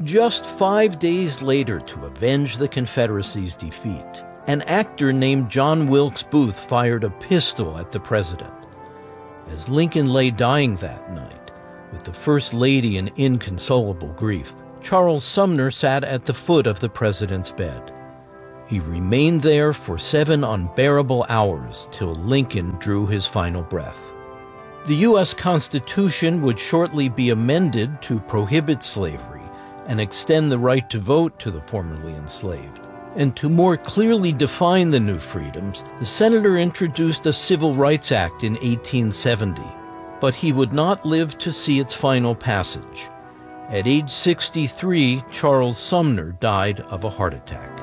Just 5 days later, to avenge the Confederacy's defeat, an actor named John Wilkes Booth fired a pistol at the president. As Lincoln lay dying that night, with the First Lady in inconsolable grief, Charles Sumner sat at the foot of the president's bed. He remained there for 7 unbearable hours till Lincoln drew his final breath. The U.S. Constitution would shortly be amended to prohibit slavery and extend the right to vote to the formerly enslaved. And to more clearly define the new freedoms, the senator introduced a Civil Rights Act in 1870, but he would not live to see its final passage. At age 63, Charles Sumner died of a heart attack.